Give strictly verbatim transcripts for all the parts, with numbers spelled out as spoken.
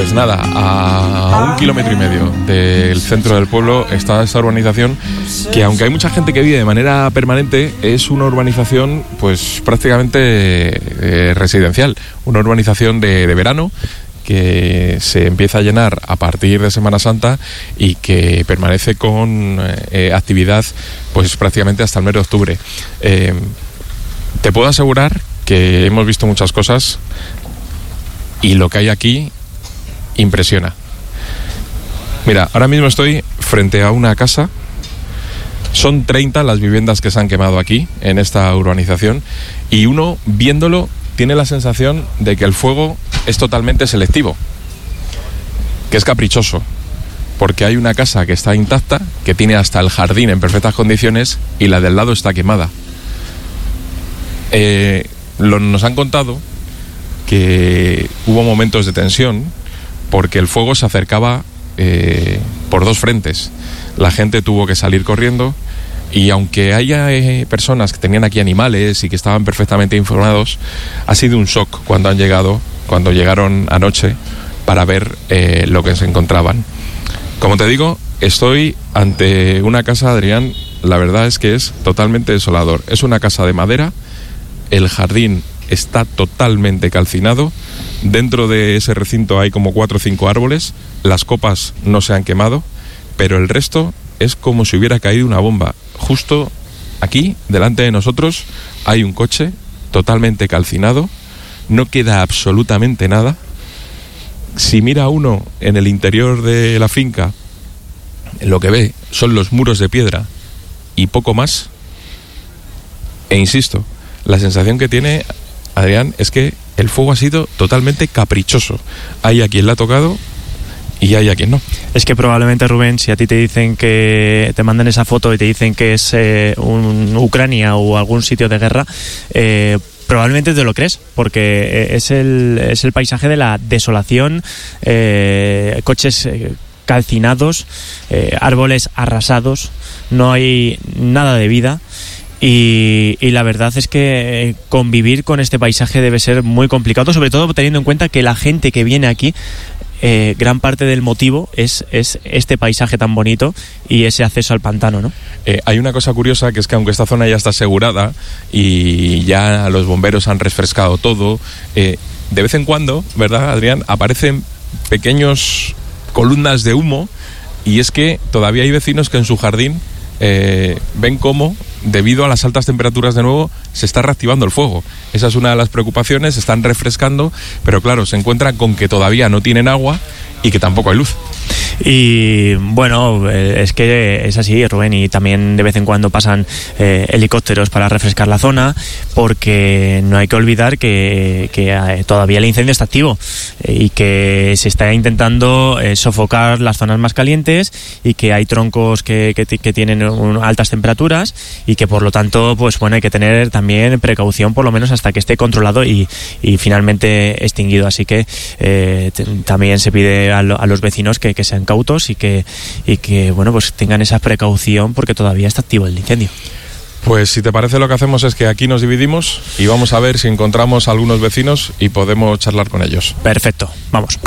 Pues nada, a un kilómetro y medio del centro del pueblo está esta urbanización que, aunque hay mucha gente que vive de manera permanente, es una urbanización pues prácticamente eh, residencial, una urbanización de, de verano que se empieza a llenar a partir de Semana Santa y que permanece con eh, actividad pues prácticamente hasta el mes de octubre. Eh, te puedo asegurar que hemos visto muchas cosas y lo que hay aquí impresiona. Mira, ahora mismo estoy frente a una casa. Son treinta las viviendas que se han quemado aquí, en esta urbanización, y uno, viéndolo, tiene la sensación de que el fuego es totalmente selectivo, que es caprichoso, porque hay una casa que está intacta, que tiene hasta el jardín en perfectas condiciones, y la del lado está quemada. Eh, lo, nos han contado que hubo momentos de tensión, porque el fuego se acercaba eh, por dos frentes. La gente tuvo que salir corriendo, y aunque haya eh, personas que tenían aquí animales y que estaban perfectamente informados, ha sido un shock cuando han llegado, cuando llegaron anoche para ver eh, lo que se encontraban. Como te digo, estoy ante una casa, Adrián, la verdad es que es totalmente desolador. Es una casa de madera, el jardín está totalmente calcinado, dentro de ese recinto hay como cuatro o cinco árboles, las copas no se han quemado, pero el resto es como si hubiera caído una bomba. Justo aquí, delante de nosotros, hay un coche totalmente calcinado, no queda absolutamente nada. Si mira uno en el interior de la finca, lo que ve son los muros de piedra y poco más. E insisto, la sensación que tiene Adrián es que el fuego ha sido totalmente caprichoso. Hay a quien le ha tocado y hay a quien no. Es que probablemente, Rubén, si a ti te dicen que te mandan esa foto y te dicen que es eh, un Ucrania o algún sitio de guerra, eh, probablemente te lo crees, porque es el, es el paisaje de la desolación, eh, coches eh, calcinados, eh, árboles arrasados, no hay nada de vida. Y, y la verdad es que convivir con este paisaje debe ser muy complicado, sobre todo teniendo en cuenta que la gente que viene aquí, eh, gran parte del motivo es, es este paisaje tan bonito y ese acceso al pantano, ¿no? Eh, hay una cosa curiosa, que es que aunque esta zona ya está asegurada y ya los bomberos han refrescado todo, eh, de vez en cuando, ¿verdad, Adrián?, aparecen pequeños columnas de humo, y es que todavía hay vecinos que en su jardín eh, ven cómo, debido a las altas temperaturas de nuevo, se está reactivando el fuego. Esa es una de las preocupaciones, se están refrescando, pero claro, se encuentran con que todavía no tienen agua y que tampoco hay luz. Y bueno, es que es así, Rubén, y también de vez en cuando pasan eh, helicópteros para refrescar la zona, porque no hay que olvidar que, que todavía el incendio está activo y que se está intentando eh, sofocar las zonas más calientes, y que hay troncos que, que, que tienen un, altas temperaturas, y que por lo tanto, pues bueno, hay que tener también precaución, por lo menos hasta que esté controlado y, y finalmente extinguido. Así que eh, t- también se pide a, lo, a los vecinos que, que sean cautos y que, y que bueno, pues tengan esa precaución, porque todavía está activo el incendio. Pues si te parece, lo que hacemos es que aquí nos dividimos y vamos a ver si encontramos a algunos vecinos y podemos charlar con ellos. Perfecto, vamos.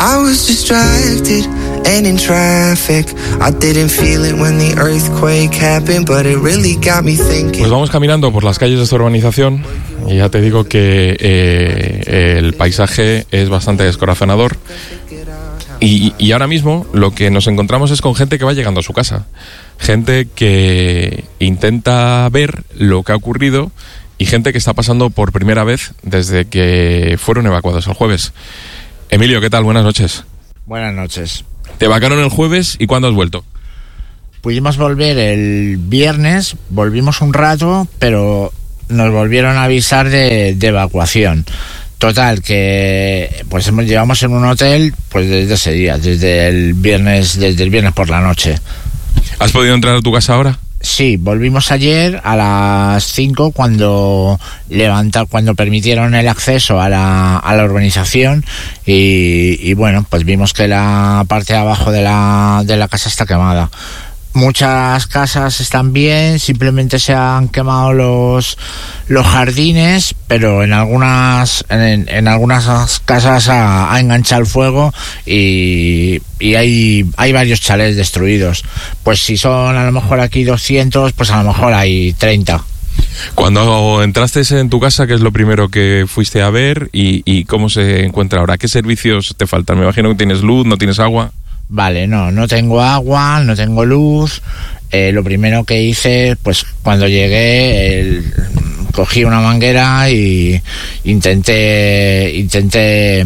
Pues vamos caminando por las calles de esta urbanización y ya te digo que eh, el paisaje es bastante descorazonador. Y, y ahora mismo lo que nos encontramos es con gente que va llegando a su casa, gente que intenta ver lo que ha ocurrido y gente que está pasando por primera vez desde que fueron evacuados el jueves. Emilio, ¿qué tal? Buenas noches. Buenas noches. Te evacuaron el jueves, ¿y cuándo has vuelto? Pudimos volver el viernes, volvimos un rato, pero nos volvieron a avisar de, de evacuación. Total, que pues hemos, llevamos en un hotel pues desde ese día, desde el viernes, desde el viernes por la noche. ¿Has podido entrar a tu casa ahora? Sí, volvimos ayer a las cinco cuando levanta, cuando permitieron el acceso a la, a la urbanización y, y bueno, pues vimos que la parte de abajo de la, de la casa está quemada. muchas casas están bien, simplemente se han quemado los los jardines, pero en algunas en, en algunas casas ha, ha enganchado el fuego y, y hay hay varios chalés destruidos. Pues si son a lo mejor aquí doscientos, pues a lo mejor hay treinta. Cuando entraste en tu casa, ¿qué es lo primero que fuiste a ver y, y cómo se encuentra ahora? ¿Qué servicios te faltan? Me imagino que tienes luz, ¿no tienes agua? Vale, no, no tengo agua, no tengo luz. Eh, lo primero que hice, pues cuando llegué, el, cogí una manguera y intenté, intenté,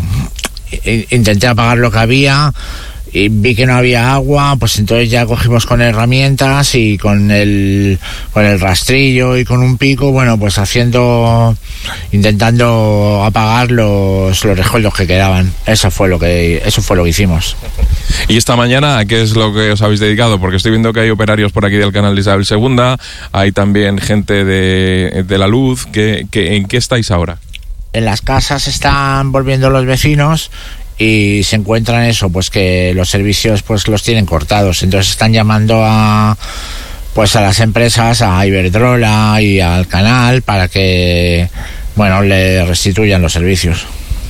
intenté apagar lo que había. Y vi que no había agua, pues entonces ya cogimos con herramientas y con el con el rastrillo y con un pico, bueno, pues haciendo, intentando apagar los los rescoldos que quedaban. Eso fue lo que eso fue lo que hicimos. ¿Y esta mañana a qué es lo que os habéis dedicado? Porque estoy viendo que hay operarios por aquí del canal de Isabel segunda, hay también gente de, de la luz. ¿Qué, qué, ¿En qué estáis ahora? En las casas están volviendo los vecinos y se encuentran eso, pues que los servicios pues los tienen cortados, entonces están llamando a pues a las empresas, a Iberdrola y al canal para que bueno le restituyan los servicios.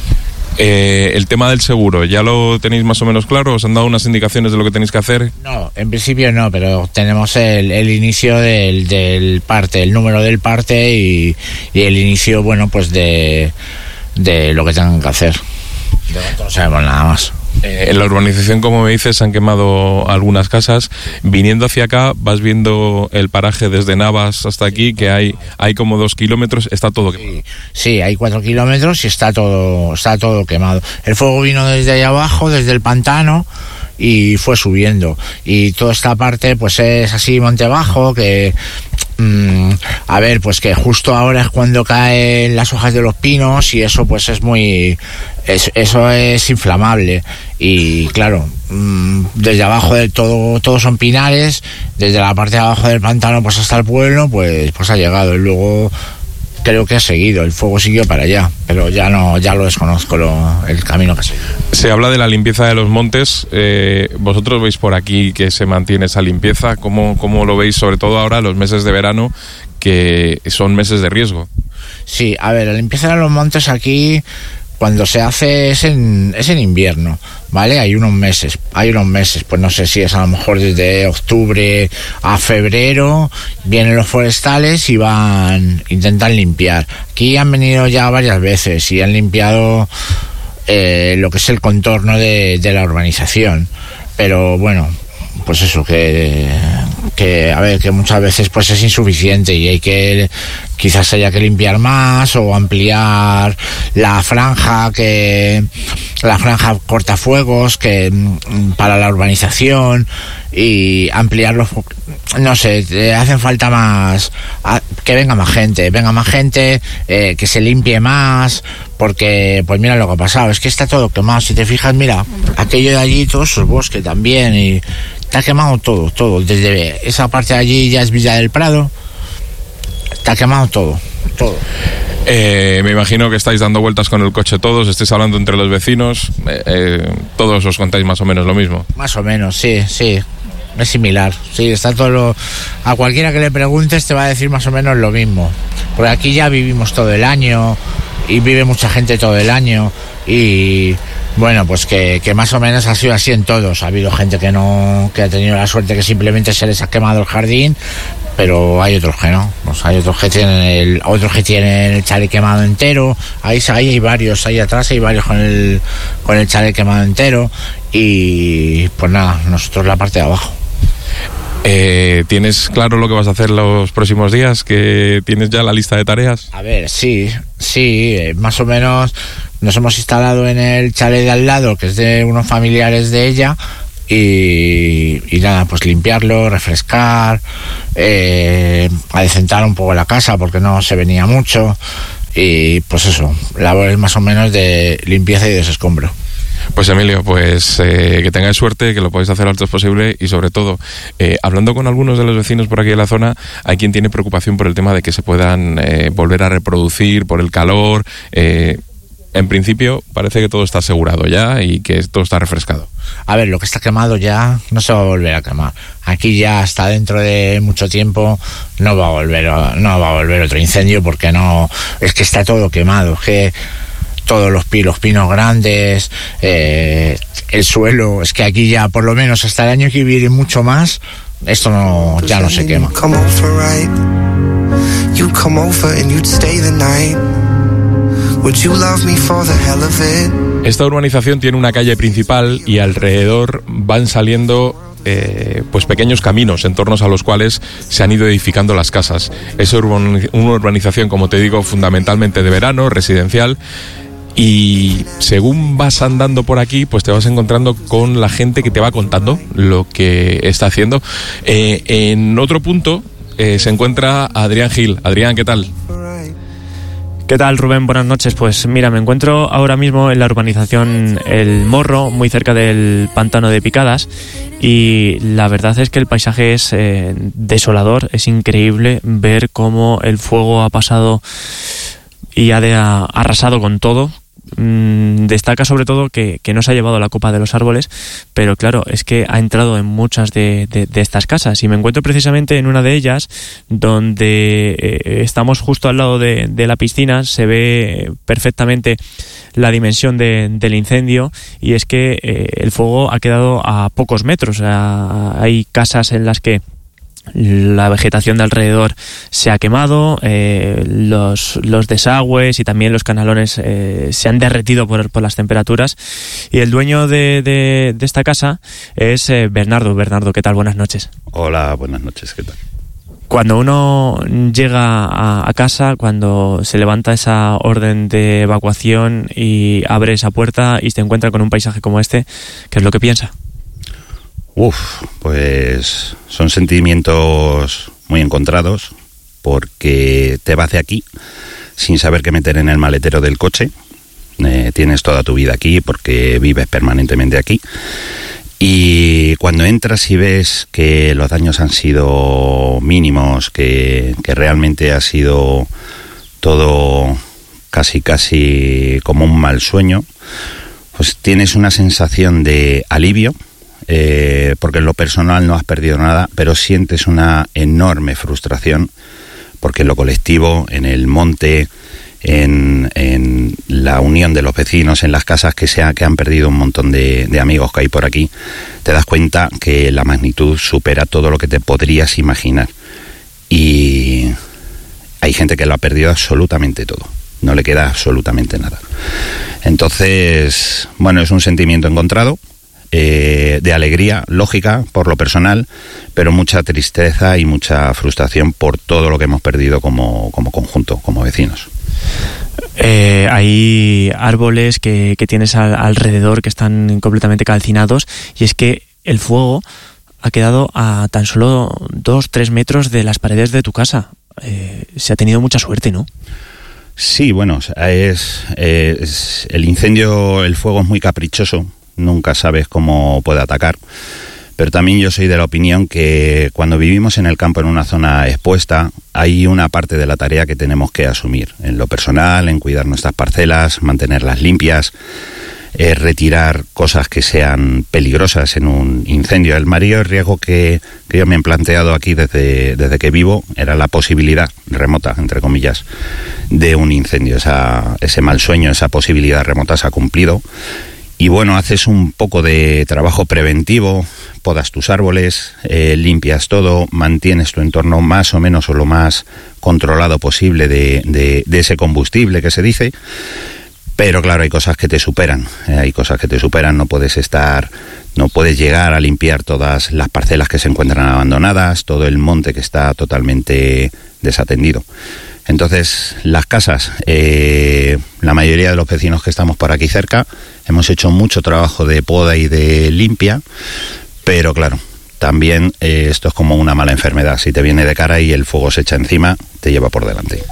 Eh, el tema del seguro, ¿ya lo tenéis más o menos claro? ¿Os han dado unas indicaciones de lo que tenéis que hacer? No, en principio no, pero tenemos el, el inicio del, del parte, el número del parte y, y el inicio, bueno, pues de, de lo que tengan que hacer. De momento no sabemos nada más. Eh, en la urbanización, como me dices, se han quemado algunas casas. Viniendo hacia acá, vas viendo el paraje desde Navas hasta aquí, que hay hay como dos kilómetros, está todo quemado. Sí, sí, hay cuatro kilómetros y está todo, está todo quemado. El fuego vino desde allá abajo, desde el pantano, y fue subiendo. Y toda esta parte, pues es así monte abajo, que... Mm, a ver, pues que justo ahora es cuando caen las hojas de los pinos y eso pues es muy... Es, eso es inflamable y claro, mmm, desde abajo del todo, todos son pinares, desde la parte de abajo del pantano pues hasta el pueblo, pues, pues ha llegado y luego... Creo que ha seguido, el fuego siguió para allá, pero ya no, ya lo desconozco lo, el camino que ha seguido. Se habla de la limpieza de los montes. Eh, vosotros veis por aquí que se mantiene esa limpieza. ¿Cómo, cómo lo veis, sobre todo ahora, los meses de verano, que son meses de riesgo? Sí, a ver, la limpieza de los montes aquí, cuando se hace es en, es en invierno, ¿vale? Hay unos meses, hay unos meses, pues no sé si es a lo mejor desde octubre a febrero, vienen los forestales y van, intentan limpiar. Aquí han venido ya varias veces y han limpiado eh, lo que es el contorno de, de la urbanización, pero bueno, pues eso, que, que a ver, que muchas veces pues es insuficiente y hay que, quizás haya que limpiar más o ampliar la franja, que la franja cortafuegos que para la urbanización y ampliarlos, no sé, hacen falta más, que venga más gente, venga más gente, eh, que se limpie más, porque pues mira lo que ha pasado, es que está todo quemado, si te fijas, mira, aquello de allí, todo esos bosques también, y está quemado todo, todo, desde esa parte de allí ya es Villa del Prado, está quemado todo, todo. Eh, me imagino que estáis dando vueltas con el coche todos, estáis hablando entre los vecinos, eh, eh, todos os contáis más o menos lo mismo. Más o menos, sí, sí, es similar, sí, está todo lo... A cualquiera que le preguntes te va a decir más o menos lo mismo, porque aquí ya vivimos todo el año y vive mucha gente todo el año y... Bueno, pues que, que más o menos ha sido así en todos. Ha habido gente que no, que ha tenido la suerte que simplemente se les ha quemado el jardín, pero hay otros que no. Pues hay otros que tienen el, otros que tienen el chalet quemado entero. Ahí, ahí hay varios, ahí atrás hay varios con el, con el chalet quemado entero. Y pues nada, nosotros la parte de abajo. Eh, ¿Tienes claro lo que vas a hacer los próximos días? ¿Que tienes ya la lista de tareas? A ver, sí, sí, eh, más o menos nos hemos instalado en el chalet de al lado, que es de unos familiares de ella, y, y nada, pues limpiarlo, refrescar, eh, adecentar un poco la casa porque no se venía mucho, y pues eso, labores más o menos de limpieza y desescombro. Pues Emilio, pues eh, que tengáis suerte, que lo podáis hacer lo antes posible y sobre todo, eh, hablando con algunos de los vecinos por aquí de la zona, hay quien tiene preocupación por el tema de que se puedan eh, volver a reproducir por el calor. Eh, en principio parece que todo está asegurado ya y que todo está refrescado. A ver, lo que está quemado ya no se va a volver a quemar. Aquí ya hasta dentro de mucho tiempo no va a volver, no va a volver otro incendio, porque no, es que está todo quemado, es que todos los, pi, los pinos grandes, eh, el suelo, es que aquí ya por lo menos hasta el año que viene mucho más, esto no, ya no se quema. Esta urbanización tiene una calle principal y alrededor van saliendo eh, pues pequeños caminos en torno a los cuales se han ido edificando las casas. Es una urbanización, como te digo, fundamentalmente de verano, residencial. Y según vas andando por aquí, pues te vas encontrando con la gente que te va contando lo que está haciendo. Eh, en otro punto eh, se encuentra Adrián Gil. Adrián, ¿qué tal? ¿Qué tal, Rubén? Buenas noches. Pues mira, me encuentro ahora mismo en la urbanización El Morro, muy cerca del pantano de Picadas, y la verdad es que el paisaje es eh, desolador. Es increíble ver cómo el fuego ha pasado y ha, de, ha arrasado con todo. Mm, destaca sobre todo que, que no se ha llevado la copa de los árboles, pero claro, es que ha entrado en muchas de, de, de estas casas, y me encuentro precisamente en una de ellas donde eh, estamos justo al lado de, de la piscina. Se ve perfectamente la dimensión de, del incendio, y es que eh, el fuego ha quedado a pocos metros. O sea, hay casas en las que la vegetación de alrededor se ha quemado, eh, los, los desagües y también los canalones eh, se han derretido por, por las temperaturas, y el dueño de, de, de esta casa es eh, Bernardo. Bernardo, ¿qué tal? Buenas noches. Hola, buenas noches, ¿qué tal? Cuando uno llega a, a casa, cuando se levanta esa orden de evacuación y abre esa puerta y se encuentra con un paisaje como este, ¿qué es lo que piensa? Uf, pues son sentimientos muy encontrados, porque te vas de aquí sin saber qué meter en el maletero del coche. Eh, tienes toda tu vida aquí porque vives permanentemente aquí, y cuando entras y ves que los daños han sido mínimos, que, que realmente ha sido todo casi casi como un mal sueño, pues tienes una sensación de alivio. Eh, porque en lo personal no has perdido nada, pero sientes una enorme frustración, porque en lo colectivo, en el monte, en, en la unión de los vecinos, en las casas que, se ha, que han perdido un montón de, de amigos que hay por aquí, te das cuenta que la magnitud supera todo lo que te podrías imaginar. Y hay gente que lo ha perdido absolutamente todo, no le queda absolutamente nada. Entonces, bueno, es un sentimiento encontrado. Eh, de alegría, lógica, por lo personal, pero mucha tristeza y mucha frustración por todo lo que hemos perdido como, como conjunto, como vecinos. Eh, hay árboles que, que tienes al, alrededor que están completamente calcinados, y es que el fuego ha quedado a tan solo dos, tres metros de las paredes de tu casa. Eh, se ha tenido mucha suerte, ¿no? Sí, bueno, es, es el incendio, el fuego es muy caprichoso. Nunca sabes cómo puede atacar, pero también yo soy de la opinión que cuando vivimos en el campo, en una zona expuesta, hay una parte de la tarea que tenemos que asumir, en lo personal, en cuidar nuestras parcelas, mantenerlas limpias, eh, retirar cosas que sean peligrosas en un incendio. El mayor riesgo que, que yo me he planteado aquí desde, desde que vivo era la posibilidad remota, entre comillas, de un incendio. Esa, ese mal sueño, esa posibilidad remota se ha cumplido. Y bueno, haces un poco de trabajo preventivo, podas tus árboles, eh, limpias todo, mantienes tu entorno más o menos o lo más controlado posible de, de, de ese combustible que se dice. Pero claro, hay cosas que te superan, eh, hay cosas que te superan, no puedes estar, no puedes llegar a limpiar todas las parcelas que se encuentran abandonadas, todo el monte que está totalmente desatendido. Entonces, las casas, eh, la mayoría de los vecinos que estamos por aquí cerca, hemos hecho mucho trabajo de poda y de limpia, pero claro, también eh, esto es como una mala enfermedad. Si te viene de cara y el fuego se echa encima, te lleva por delante.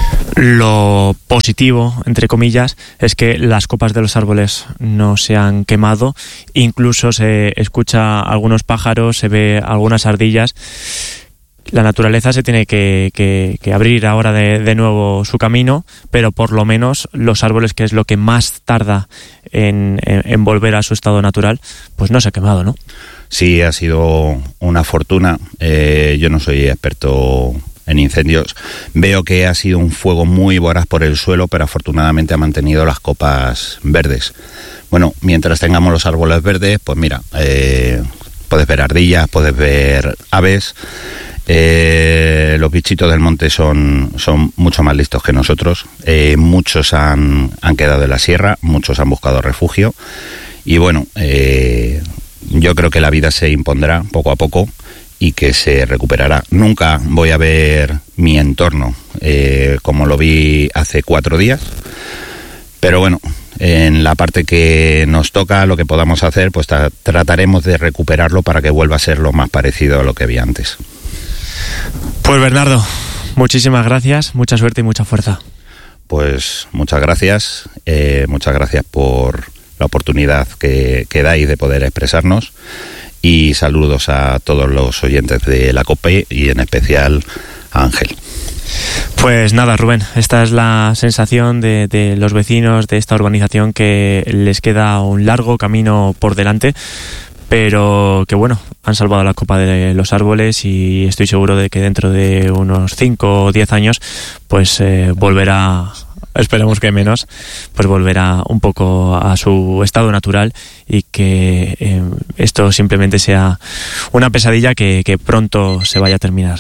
Lo positivo, entre comillas, es que las copas de los árboles no se han quemado, incluso se escucha algunos pájaros, se ve algunas ardillas. la naturaleza se tiene que, que, que abrir ahora de, de nuevo su camino, pero por lo menos los árboles, que es lo que más tarda en, en, en volver a su estado natural, pues no se ha quemado, ¿no? Sí, ha sido una fortuna. Eh, yo no soy experto en incendios. Veo que ha sido un fuego muy voraz por el suelo, pero afortunadamente ha mantenido las copas verdes. Bueno, mientras tengamos los árboles verdes, pues mira, eh, puedes ver ardillas, puedes ver aves. Eh, los bichitos del monte son, son mucho más listos que nosotros. Eh, muchos han, han quedado en la sierra, muchos han buscado refugio. Y bueno, eh, yo creo que la vida se impondrá poco a poco y que se recuperará. Nunca voy a ver mi entorno eh, como lo vi hace cuatro días, pero bueno, en la parte que nos toca, lo que podamos hacer, pues tra- trataremos de recuperarlo para que vuelva a ser lo más parecido a lo que había antes. Pues Bernardo, muchísimas gracias, mucha suerte y mucha fuerza. Pues muchas gracias, eh, muchas gracias por la oportunidad que, que dais de poder expresarnos, y saludos a todos los oyentes de la COPE y en especial a Ángel. Pues nada, Rubén, esta es la sensación de, de los vecinos de esta urbanización, que les queda un largo camino por delante, pero que bueno, han salvado la copa de los árboles, y estoy seguro de que dentro de unos cinco o diez años pues eh, volverá, esperemos que menos, pues volverá un poco a su estado natural, y que eh, esto simplemente sea una pesadilla que, que pronto se vaya a terminar.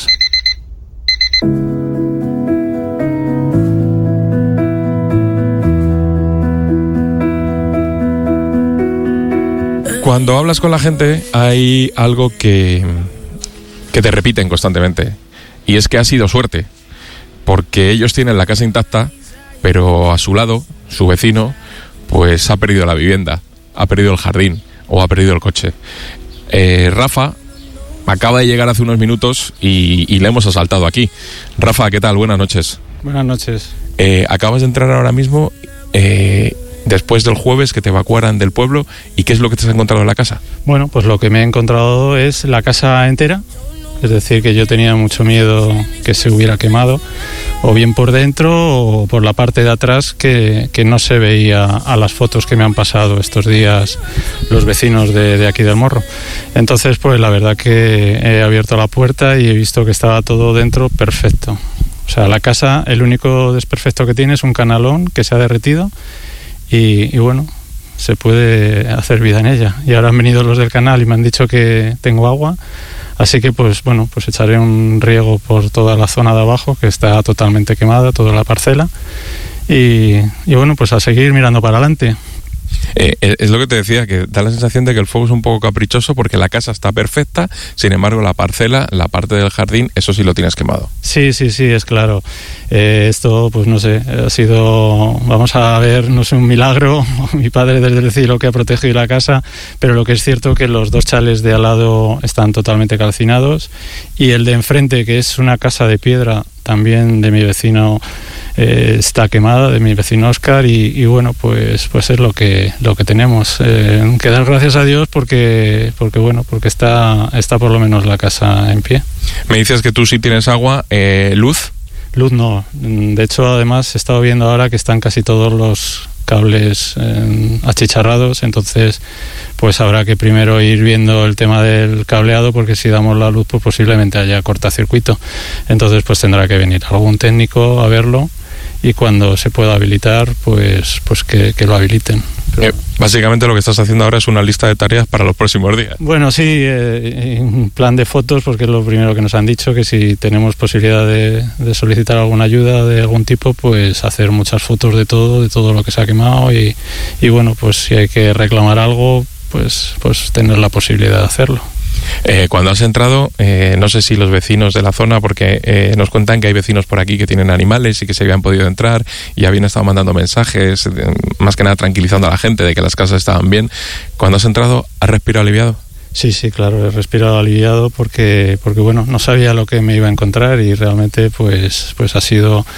Cuando hablas con la gente hay algo que, que te repiten constantemente, y es que ha sido suerte, porque ellos tienen la casa intacta, pero a su lado, su vecino, pues ha perdido la vivienda, ha perdido el jardín o ha perdido el coche. Eh, Rafa acaba de llegar hace unos minutos y, y le hemos asaltado aquí. Rafa, ¿qué tal? Buenas noches. Buenas noches. Eh, acabas de entrar ahora mismo, eh, después del jueves que te evacuaran del pueblo, ¿y qué es lo que te has encontrado en la casa? Bueno, pues lo que me he encontrado es la casa entera, es decir, que yo tenía mucho miedo que se hubiera quemado, o bien por dentro o por la parte de atrás, que, que no se veía a las fotos que me han pasado estos días los vecinos de, de aquí del Morro. Entonces, pues la verdad que he abierto la puerta y he visto que estaba todo dentro perfecto. O sea, la casa, el único desperfecto que tiene es un canalón que se ha derretido, y, y bueno, se puede hacer vida en ella. Y ahora han venido los del canal y me han dicho que tengo agua, así que pues bueno, pues echaré un riego por toda la zona de abajo, que está totalmente quemada, toda la parcela, y, y bueno, pues a seguir mirando para adelante. Eh, es lo que te decía, que da la sensación de que el fuego es un poco caprichoso, porque la casa está perfecta, sin embargo la parcela, la parte del jardín, eso sí lo tienes quemado. Sí, sí, sí, es claro. Eh, esto, pues no sé, ha sido, vamos a ver, no sé, un milagro, mi padre desde el cielo que ha protegido la casa, pero lo que es cierto que los dos chales de al lado están totalmente calcinados, y el de enfrente, que es una casa de piedra, también de mi vecino, eh, está quemada, de mi vecino Óscar, y, y bueno, pues pues es lo que lo que tenemos. Eh, que dar gracias a Dios porque porque bueno, porque está está por lo menos la casa en pie. Me dices que tú sí tienes agua, eh, luz. Luz no. De hecho, además he estado viendo ahora que están casi todos los cables eh, achicharrados, entonces pues habrá que primero ir viendo el tema del cableado, porque si damos la luz pues posiblemente haya cortocircuito, entonces pues tendrá que venir algún técnico a verlo, y cuando se pueda habilitar pues pues que, que lo habiliten. Pero... Eh, básicamente lo que estás haciendo ahora es una lista de tareas para los próximos días. Bueno, sí, eh, un plan de fotos, porque es lo primero que nos han dicho, que si tenemos posibilidad de, de solicitar alguna ayuda de algún tipo, pues hacer muchas fotos de todo, de todo lo que se ha quemado, y, y bueno, pues si hay que reclamar algo, pues, pues tener la posibilidad de hacerlo. Eh, cuando has entrado, eh, no sé si los vecinos de la zona, porque eh, nos cuentan que hay vecinos por aquí que tienen animales y que se habían podido entrar y habían estado mandando mensajes, eh, más que nada tranquilizando a la gente de que las casas estaban bien. Cuando has entrado, ¿has respirado aliviado? Sí, sí, claro, he respirado aliviado porque, porque bueno, no sabía lo que me iba a encontrar, y realmente pues, pues ha sido,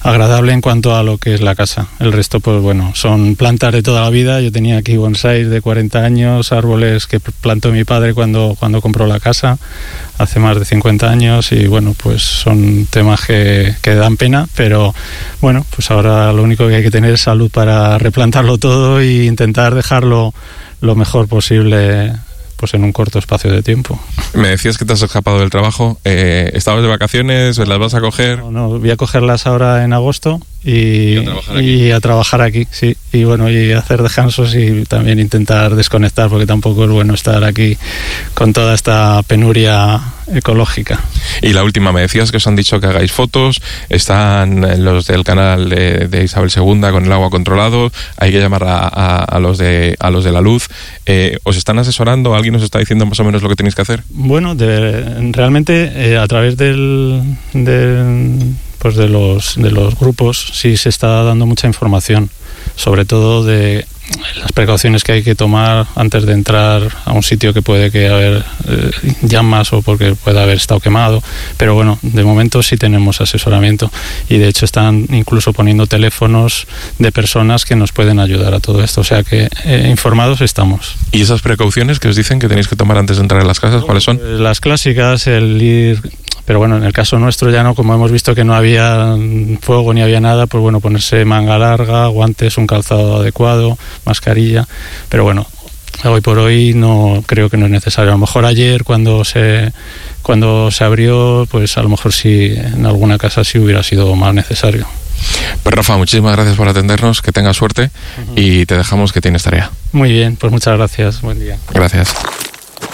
agradable en cuanto a lo que es la casa. El resto, pues bueno, son plantas de toda la vida. Yo tenía aquí bonsáis de cuarenta años, árboles que plantó mi padre cuando, cuando compró la casa, hace más de cincuenta años, y bueno, pues son temas que, que dan pena, pero bueno, pues ahora lo único que hay que tener es salud para replantarlo todo e intentar dejarlo lo mejor posible, pues en un corto espacio de tiempo. Me decías que te has escapado del trabajo. Eh, ¿Estabas de vacaciones? ¿Las vas a coger? No, no, voy a cogerlas ahora en agosto y, y, a, trabajar y a trabajar aquí, sí. Y bueno, y hacer descansos y también intentar desconectar, porque tampoco es bueno estar aquí con toda esta penuria ecológica. Y la última, me decías que os han dicho que hagáis fotos, están los del canal de, de Isabel segunda con el agua controlado, hay que llamar a, a, a los de a los de la luz. Eh, ¿Os están asesorando? ¿Alguien os está diciendo más o menos lo que tenéis que hacer? Bueno, de, realmente eh, a través del, del pues de los de los grupos sí se está dando mucha información, sobre todo de las precauciones que hay que tomar antes de entrar a un sitio que puede que haber eh, llamas o porque pueda haber estado quemado, pero bueno, de momento sí tenemos asesoramiento y de hecho están incluso poniendo teléfonos de personas que nos pueden ayudar a todo esto, o sea que eh, informados estamos. ¿Y esas precauciones que os dicen que tenéis que tomar antes de entrar en las casas, cuáles son? Las clásicas, el ir... Pero bueno, en el caso nuestro ya no, como hemos visto que no había fuego ni había nada, pues bueno, ponerse manga larga, guantes, un calzado adecuado, mascarilla. Pero bueno, hoy por hoy no creo que no es necesario. A lo mejor ayer cuando se cuando se abrió, pues a lo mejor sí en alguna casa sí hubiera sido más necesario. Pues Rafa, muchísimas gracias por atendernos, que tengas suerte uh-huh. y te dejamos que tienes tarea. Muy bien, pues muchas gracias, buen día. Gracias.